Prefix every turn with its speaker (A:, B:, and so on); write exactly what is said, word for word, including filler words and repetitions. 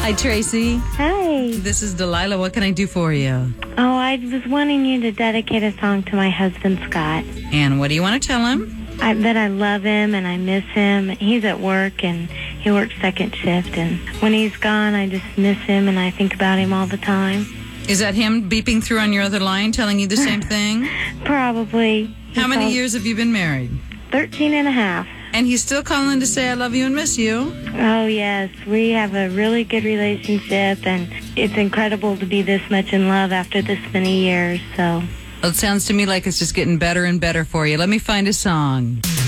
A: Hi, Tracy.
B: Hi.
A: This is Delilah. What can I do for you?
B: Oh, I was wanting you to dedicate a song to my husband, Scott.
A: And what do you want to tell him?
B: I, that I love him and I miss him. He's at work and he works second shift. And when he's gone, I just miss him and I think about him all the time.
A: Is that him beeping through on your other line telling you the same thing?
B: Probably.
A: How
B: He
A: many
B: calls-
A: years have you been married?
B: Thirteen and a half.
A: And he's still calling to say I love you and miss you.
B: Oh, yes. We have a really good relationship and it's incredible to be this much in love after this many years. So.
A: Well, it sounds to me like it's just getting better and better for you. Let me find a song.